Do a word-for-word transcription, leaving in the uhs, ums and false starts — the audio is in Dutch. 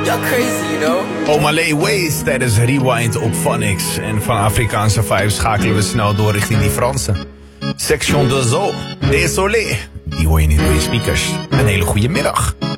Y'all crazy, you know? Omalay Ways tijdens Rewind op Phonics. En van Afrikaanse vibes schakelen we snel door richting die Franse. Section de Zo, Désolé. Die hoor je niet door je speakers. Een hele goede middag.